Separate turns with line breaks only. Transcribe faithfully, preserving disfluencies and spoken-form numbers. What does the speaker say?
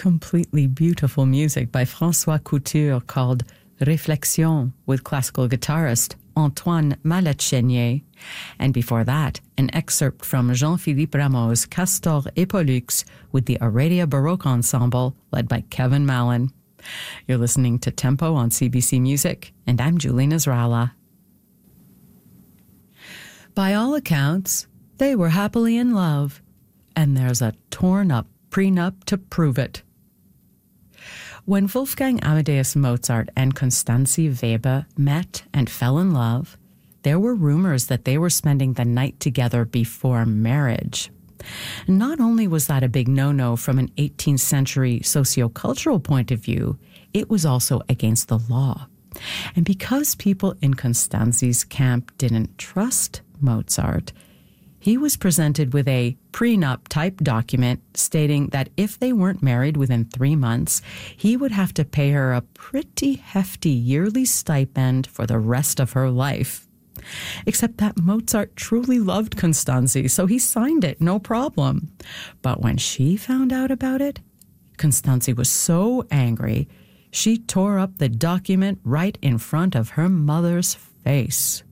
completely beautiful music by François Couture called Réflexion with classical guitarist Antoine Mallet-Chenier, and before that, an excerpt from Jean-Philippe Rameau's Castor et Pollux with the Aradia Baroque Ensemble led by Kevin Mallon. You're listening to Tempo on C B C Music, and I'm Julie Nasrallah. By all accounts, they were happily in love, and there's a torn-up prenup to prove it. When Wolfgang Amadeus Mozart and Constanze Weber met and fell in love, there were rumors that they were spending the night together before marriage. Not only was that a big no-no from an eighteenth century sociocultural point of view, it was also against the law. And because people in Constanze's camp didn't trust Mozart, he was presented with a prenup-type document stating that if they weren't married within three months, he would have to pay her a pretty hefty yearly stipend for the rest of her life. Except that Mozart truly loved Constanze, so he signed it, no problem. But when she found out about it, Constanze was so angry, she tore up the document right in front of her mother's face.